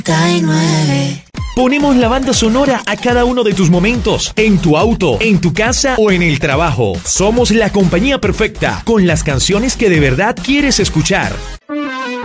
99. Ponemos la banda sonora a cada uno de tus momentos, en tu auto, en tu casa o en el trabajo. Somos la compañía perfecta, con las canciones que de verdad quieres escuchar.